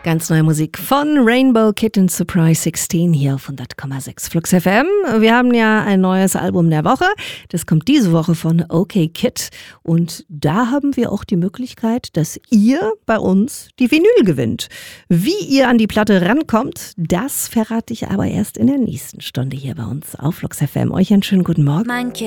Ganz neue Musik von Rainbow Kitten Surprise 16 hier auf 100,6 Flux FM. Wir haben ja ein neues Album der Woche. Das kommt diese Woche von OK Kid. Und da haben wir auch die Möglichkeit, dass ihr bei uns die Vinyl gewinnt. Wie ihr an die Platte rankommt, das verrate ich aber erst in der nächsten Stunde hier bei uns auf Flux FM. Euch einen schönen guten Morgen.